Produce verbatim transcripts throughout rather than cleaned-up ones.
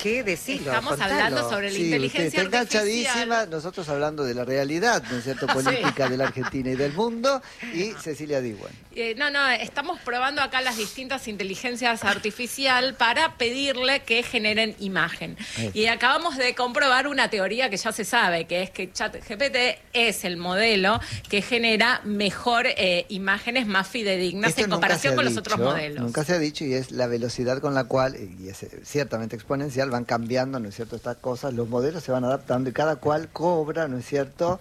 ¿Qué decirlo? Estamos Contalo. hablando sobre la Sí, inteligencia usted está artificial. enganchadísima, nosotros hablando de la realidad, ¿no es cierto?, política Sí. de la Argentina y del mundo, y Cecilia Diwan. Eh, no, no, estamos probando acá las distintas inteligencias artificial para pedirle que generen imagen. Ahí. Y acabamos de comprobar una teoría que ya se sabe, que es que ChatGPT es el modelo que genera mejor eh, imágenes más fidedignas Esto en nunca comparación se ha con los dicho, otros modelos. Nunca se ha dicho, y es la velocidad con la cual, y es eh, ciertamente exponencial, van cambiando, ¿no es cierto?, estas cosas, los modelos se van adaptando y cada cual cobra, ¿no es cierto?,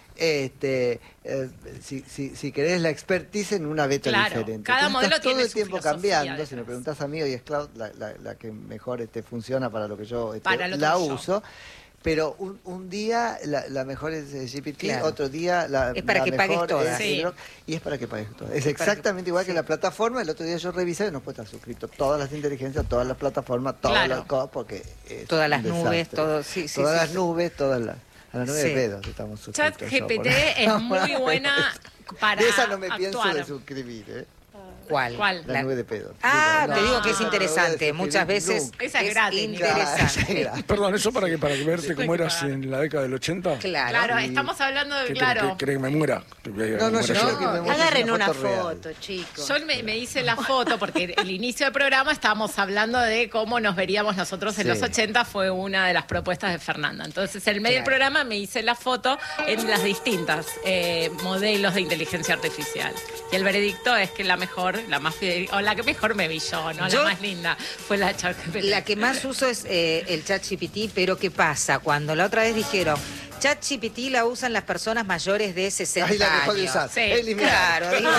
este eh, si, si, si querés la expertise en una beta Claro, diferente. cada Entonces, modelo estás todo tiene el su tiempo filosofía cambiando. detrás. Si me preguntás a mí, hoy es Cloud la, la, la que mejor este, funciona para lo que yo este, Para lo la tuyo. uso. Pero un, un día la, la mejor es eh, G P T, Claro. otro día la, Es para la que pagues mejor todas. es Sí. Grok, y es para que pagues todas. Es para exactamente que- igual que sí. la plataforma. El otro día yo revisé y no puedo estar suscrito todas las inteligencias, todas las plataformas, todas Claro. las cosas, porque es Todas las un nubes, desastre. todo, sí, sí, Todas sí, las sí. nubes, todas las... A la nube Sí. de pedos estamos suscritos. yo, ChatGPT por- es muy buena para De esa no me pienso actuar. de suscribir, ¿eh? ¿Cuál? ¿Cuál? La, nube de pedos. Ah, Digo, te no, digo que es no, no voy a interesante. suscribir Muchas veces nunca. Esa es gratis, Nico. Claro, esa es interesante. gratis. Perdón, ¿eso para que para que verte Sí, cómo hay que eras pagar. en la década del ochenta? Claro. Claro, Y- estamos hablando de, ¿Qué, claro. ¿Querés que me muera? Que me No, no, yo muera creo que me muestres Agarren una foto real. foto, chicos. Yo me, me hice la foto porque el inicio del programa estábamos hablando de cómo nos veríamos nosotros en Sí. los ochenta, fue una de las propuestas de Fernanda. Entonces, en medio del Claro. programa me hice la foto en las distintas eh, modelos de inteligencia artificial. Y el veredicto es que la mejor, la más fidel, o la que mejor me vi yo, ¿no? Yo- La más linda, fue la de ChatGPT. La que más uso es eh, el ChatGPT, pero ¿qué pasa? Cuando la otra vez dijeron, ChatGPT la usan las personas mayores de sesenta Ahí la dejó de años. usar. Sí. Eliminar. Claro, digo,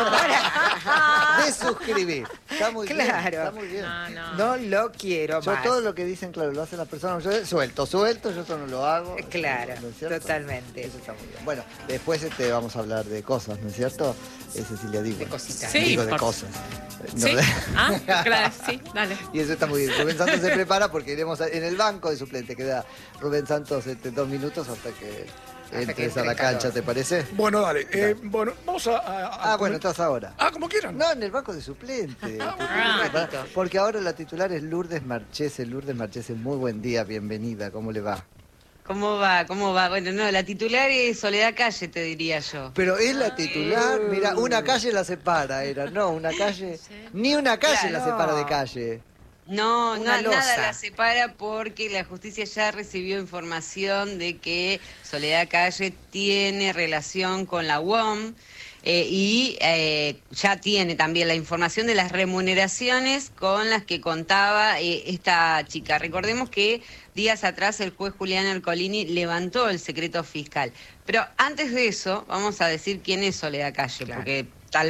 para. De suscribir. Está muy bien. Claro. Está muy bien. No, no. No lo quiero Yo más. todo lo que dicen, claro, lo hacen las personas. Yo suelto, suelto, yo eso no lo hago. Claro, ¿No es cierto? totalmente. Eso está muy bien. Bueno, después este, vamos a hablar de cosas, ¿no es cierto? Es Cecilia Diwan. De cositas. Sí, Digo, de por- cosas. No, ¿Sí? de- Ah, claro, sí, dale. Y eso está muy bien. Rubén Santos se prepara porque iremos a- en el banco de suplente. Queda Rubén Santos este, dos minutos hasta que que entres entre a la en calor. cancha, ¿te parece? Bueno, dale. Eh, bueno, vamos a... a- a Ah, bueno, comen- estás ahora. Ah, como quieran. No, en el banco de suplente. Ah, ratito. Porque ahora la titular es Lourdes Marchese. Lourdes Marchese, muy buen día, bienvenida. ¿Cómo le va? ¿Cómo va? ¿Cómo va? Bueno, no, la titular es Soledad Calle, te diría yo. Pero es la titular, mira, una calle la separa, era, no, una calle, ni una calle la Claro. separa de calle. No, Una no, nada losa. la separa porque la justicia ya recibió información de que Soledad Calle tiene relación con la U O M eh, y eh, ya tiene también la información de las remuneraciones con las que contaba eh, esta chica. Recordemos que días atrás el juez Julián Ercolini levantó el secreto fiscal. Pero antes de eso, vamos a decir quién es Soledad Calle, Claro. porque